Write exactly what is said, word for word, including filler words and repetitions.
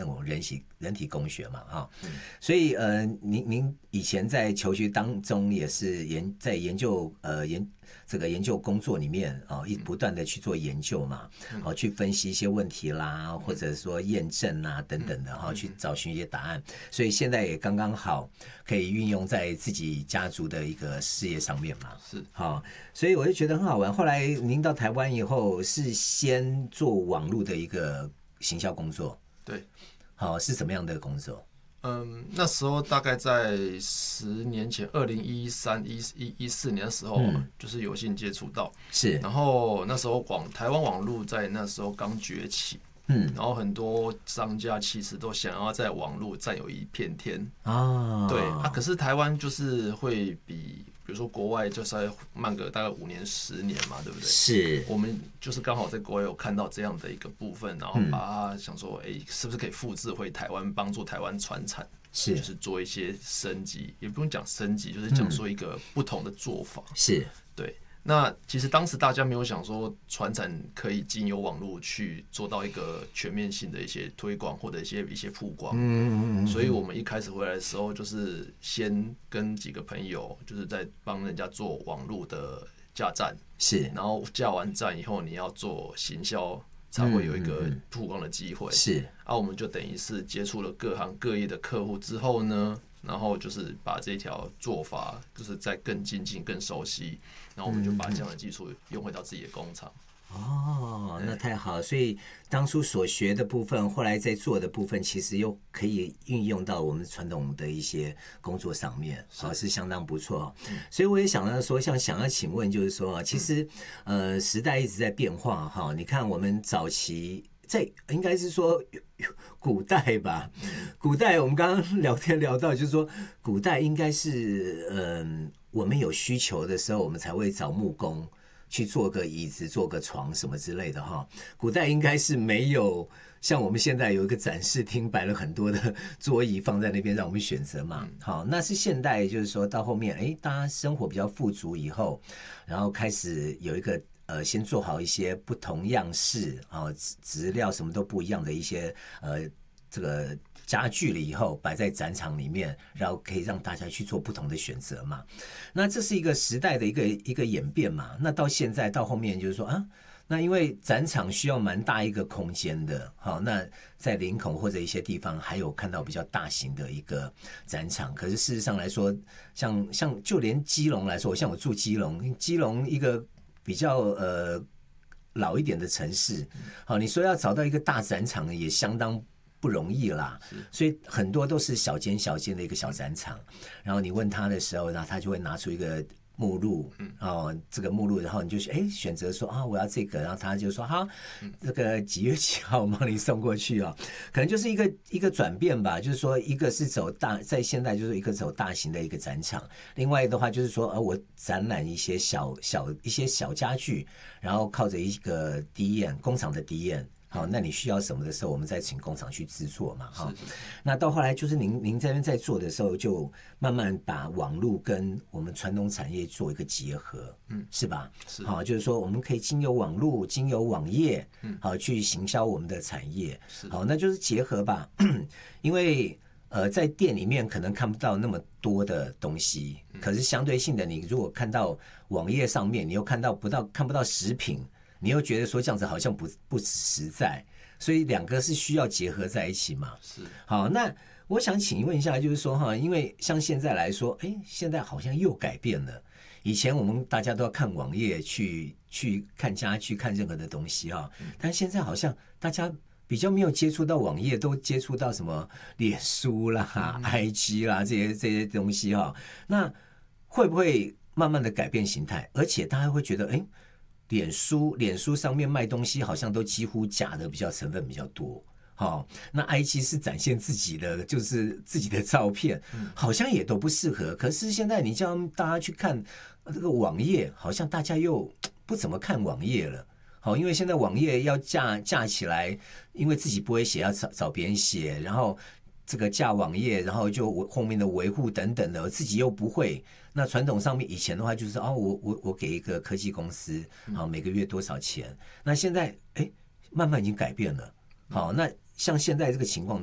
那种人体人体工学嘛，哈、嗯，所以呃，您您以前在求学当中也是研在研究呃研这个研究工作里面啊、哦，一不断的去做研究嘛，哦，去分析一些问题啦，或者说验证啊等等的哈、哦，去找寻一些答案，所以现在也刚刚好可以运用在自己家族的一个事业上面嘛， 是， 好、哦，所以我就觉得很好玩。后来您到台湾以后是先做网络的一个行销工作， 对， 好、哦，是什么样的工作？ 嗯，那时候大概在十年前，二零一三、一一一四年的时候，嗯、就是有幸接触到， 是。 然后那时候网台湾网络在那时候刚崛起，嗯，然后很多商家其实都想要在网络占有一片天啊，对啊，可是台湾就是会比。比如说国外就是要慢个大概五年十年嘛，对不对？ 是， 我们就是刚好在国外有看到这样的一个部分，然后把它想说，哎、欸，是不是可以复制回台湾，帮助台湾传产， 是， 就是做一些升级，也不用讲升级，就是讲说一个不同的做法， 嗯、是， 对。那其实当时大家没有想说传产可以经由网络去做到一个全面性的一些推广或者一些一些曝光，嗯嗯嗯，所以我们一开始回来的时候，就是先跟几个朋友，就是在帮人家做网络的架站， 是， 然后架完站以后，你要做行销，才会有一个曝光的机会， 是， 啊，我们就等于是接触了各行各业的客户之后呢。然后就是把这条做法，就是再更精进、更熟悉，然后我们就把这样的技术用回到自己的工厂。 哦，那太好了，所以当初所学的部分，后来在做的部分，其实又可以运用到我们传统的一些工作上面，是, 是相当不错。嗯、所以我也想到说，像想要请问，就是说，其实、嗯、呃时代一直在变化哈。你看我们早期。在应该是说古代吧，古代我们刚刚聊天聊到，就是说古代应该是嗯、呃，我们有需求的时候，我们才会找木工去做个椅子、做个床什么之类的哈。古代应该是没有像我们现在有一个展示厅，摆了很多的桌椅放在那边让我们选择嘛。好，那是现代，就是说到后面，哎，大家生活比较富足以后，然后开始有一个。呃，先做好一些不同样式啊，质料什么都不一样的一些呃这个家具了以后，摆在展场里面，然后可以让大家去做不同的选择嘛。那这是一个时代的一个一个演变嘛。那到现在到后面就是说啊，那因为展场需要蛮大一个空间的，好，那在林口或者一些地方还有看到比较大型的一个展场，可是事实上来说，像像就连基隆来说，像我住基隆，基隆一个。比较呃老一点的城市，好，你说要找到一个大展场也相当不容易啦，所以很多都是小间小间的一个小展场。然后你问他的时候，那他就会拿出一个目录，哦，这个目录，然后你就哎选择说啊我要这个，然后他就说好，这个几月几号我帮你送过去哦，可能就是一个一个转变吧，就是说一个是走大，在现在就是一个走大型的一个展场，另外的话就是说呃我展览一些小小一些小家具，然后靠着一个D M工厂的 D M。好，那你需要什么的时候，我们再请工厂去制作嘛，哈。那到后来就是您您这边在做的时候，就慢慢把网络跟我们传统产业做一个结合，嗯，是吧？是。好，就是说我们可以经由网络、经由网页，嗯，好去行销我们的产业，是。好，那就是结合吧，因为呃，在店里面可能看不到那么多的东西，可是相对性的，你如果看到网页上面，你又看到不到看不到食品。你又觉得说这样子好像不不实在，所以两个是需要结合在一起嘛。是，好，那我想请问一下，就是说哈，因为像现在来说，哎，现在好像又改变了。以前我们大家都要看网页去去看家具、看任何的东西哈，但现在好像大家比较没有接触到网页，都接触到什么脸书啦、嗯、I G 啦这些这些东西哈，那会不会慢慢的改变形态？而且大家会觉得，哎。脸书，脸书上面卖东西好像都几乎假的比较成分比较多，好、哦，那 I G 是展现自己的，就是自己的照片，好像也都不适合。可是现在你叫大家去看这个网页，好像大家又不怎么看网页了。好，因为现在网页要架架起来，因为自己不会写，要找找别人写，然后这个架网页，然后就后面的维护等等的，自己又不会。那传统上面以前的话就是哦，我我我给一个科技公司，好每个月多少钱？那现在哎，慢慢已经改变了。好，那像现在这个情况。